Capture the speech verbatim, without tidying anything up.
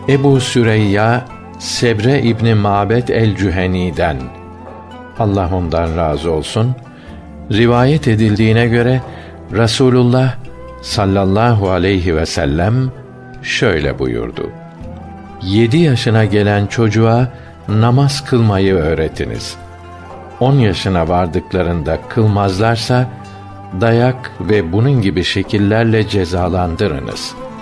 Ebu Süreyya Sebre İbni Mabed el-Cüheni'den, Allah ondan razı olsun, rivayet edildiğine göre Resulullah sallallahu aleyhi ve sellem şöyle buyurdu: Yedi yaşına gelen çocuğa namaz kılmayı öğretiniz. On yaşına vardıklarında kılmazlarsa dayak ve bunun gibi şekillerle cezalandırınız.